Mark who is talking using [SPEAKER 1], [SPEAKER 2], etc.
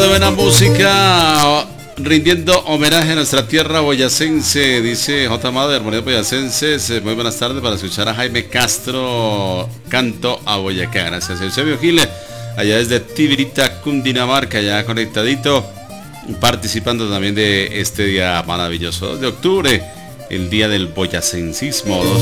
[SPEAKER 1] de buena música, rindiendo homenaje a nuestra tierra boyacense, dice J. Amado de Armonía Boyacenses. Muy buenas tardes para escuchar a Jaime Castro, Canto a Boyacá. Gracias, Eusebio Giles, allá desde Tibirita, Cundinamarca, ya conectadito, participando también de este día maravilloso, 2 de octubre, el día del boyacensismo,